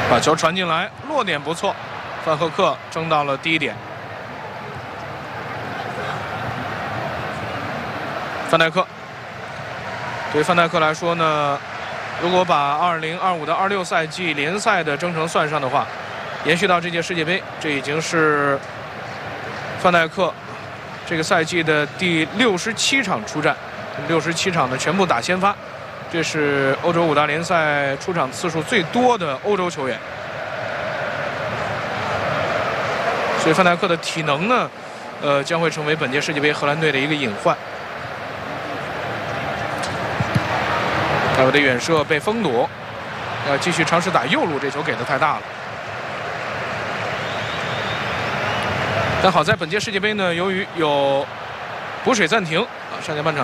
把球传进来，落点不错，范赫克争到了第一点。范戴克，对于范戴克来说呢，如果把2025到26赛季联赛的征程算上的话，延续到这届世界杯，这已经是范戴克这个赛季的第67场出战，67场的全部打先发，这是欧洲5大联赛出场次数最多的欧洲球员。所以范戴克的体能呢，将会成为本届世界杯荷兰队的一个隐患。戴维的远射被封堵，要继续尝试打右路，这球给的太大了。但好在本届世界杯呢，由于有补水暂停啊，上下半场